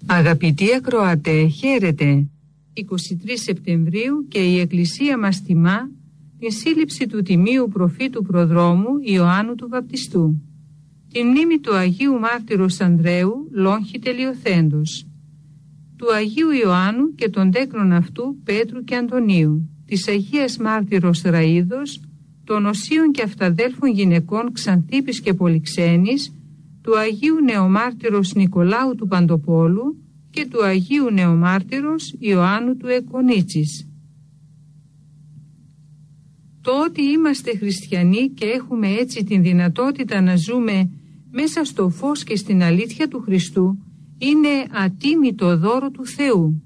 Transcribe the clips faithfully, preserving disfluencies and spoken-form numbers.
Αγαπητοί ακροατέ, χαίρετε. εικοστή τρίτη Σεπτεμβρίου και η Εκκλησία μας τιμά την σύλληψη του τιμίου προφήτου προδρόμου Ιωάννου του Βαπτιστού, την μνήμη του Αγίου Μάρτυρος Ανδρέου λόγχη τελειοθέντος, του Αγίου Ιωάννου και των τέκνων αυτού Πέτρου και Αντωνίου, της Αγίας Μάρτυρος Ραΐδος, των οσίων και αυταδέλφων γυναικών Ξανθίπης και Πολυξένης, του Αγίου Νεομάρτυρος Νικολάου του Παντοπόλου και του Αγίου Νεομάρτυρος Ιωάννου του Εκονίτσης. Το ότι είμαστε χριστιανοί και έχουμε έτσι την δυνατότητα να ζούμε μέσα στο φως και στην αλήθεια του Χριστού είναι ατίμητο δώρο του Θεού.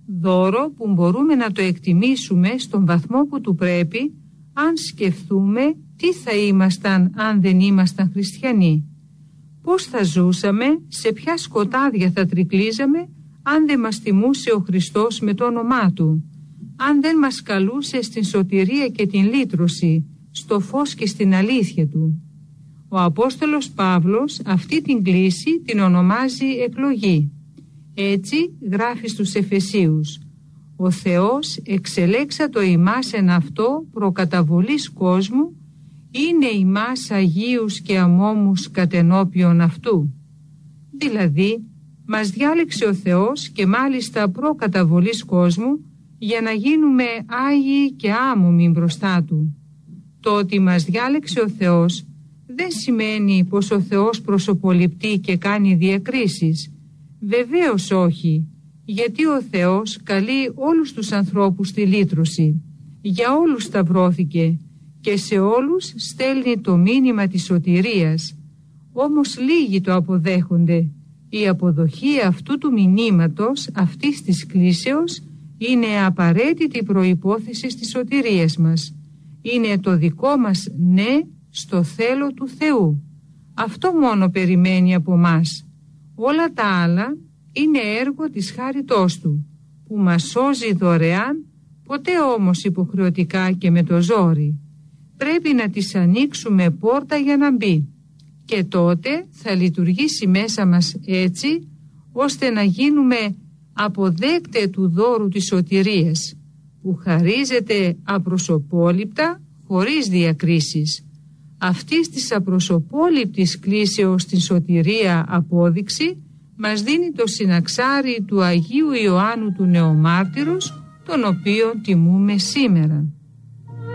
Δώρο που μπορούμε να το εκτιμήσουμε στον βαθμό που του πρέπει, αν σκεφτούμε τι θα ήμασταν αν δεν ήμασταν χριστιανοί. Πώς θα ζούσαμε, σε ποια σκοτάδια θα τρικλίζαμε αν δεν μας τιμούσε ο Χριστός με το όνομά Του, αν δεν μας καλούσε στην σωτηρία και την λύτρωση, στο φως και στην αλήθεια Του. Ο Απόστολος Παύλος αυτή την κλίση την ονομάζει εκλογή. Έτσι γράφει στους Εφεσίους: «Ο Θεός εξελέξατο ημάς εν αυτό προκαταβολής κόσμου, είναι ημάς αγίους και αμόμους κατενώπιον αυτού». Δηλαδή, μας διάλεξε ο Θεός και μάλιστα προκαταβολής κόσμου για να γίνουμε άγιοι και άμωμοι μπροστά Του. Το ότι μας διάλεξε ο Θεός δεν σημαίνει πως ο Θεός προσωποληπτεί και κάνει διακρίσεις. Βεβαίως όχι, γιατί ο Θεός καλεί όλους τους ανθρώπους στη λύτρωση. Για όλους σταυρώθηκε και σε όλους στέλνει το μήνυμα της σωτηρίας. Όμως λίγοι το αποδέχονται. Η αποδοχή αυτού του μηνύματος, αυτής της κλίσεως, είναι απαραίτητη προϋπόθεση της σωτηρίας μας. Είναι το δικό μας ναι στο θέλω του Θεού. Αυτό μόνο περιμένει από μας. Όλα τα άλλα είναι έργο της χάριτός Του, που μας σώζει δωρεάν, ποτέ όμως υποχρεωτικά και με το ζόρι. Πρέπει να της ανοίξουμε πόρτα για να μπει. Και τότε θα λειτουργήσει μέσα μας έτσι, ώστε να γίνουμε αποδέκτε του δώρου της σωτηρίας, που χαρίζεται απροσωπόληπτα, χωρίς διακρίσεις. Αυτής της απροσωπόληπτης κλίσεως στην σωτηρία απόδειξη μας δίνει το συναξάρι του Αγίου Ιωάννου του Νεομάρτυρος, τον οποίο τιμούμε σήμερα.